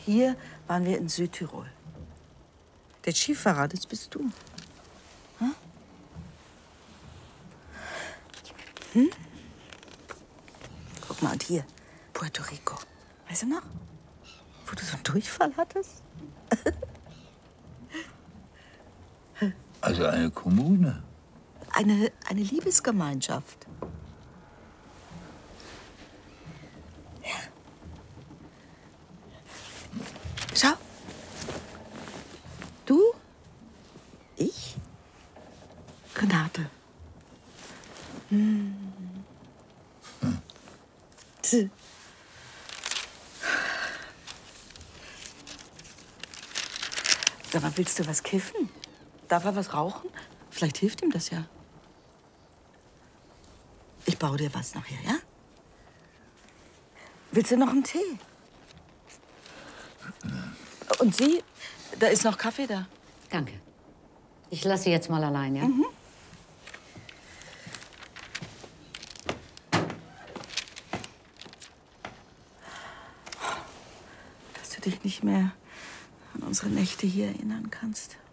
Hier waren wir in Südtirol. Der Skifahrer, das bist du. Hm? Guck mal, und hier, Puerto Rico. Weißt du noch? Wo du so einen Durchfall hattest? Also eine Kommune? Eine Liebesgemeinschaft. Ja. Schau. Du, ich, Renate. Sag mal, willst du was kiffen? Darf er was rauchen? Vielleicht hilft ihm das ja. Ich baue dir was nachher, ja? Willst du noch einen Tee? Und Sie? Da ist noch Kaffee da. Danke. Ich lasse Sie jetzt mal allein, ja? Mhm. Dass du dich nicht mehr an unsere Nächte hier erinnern kannst.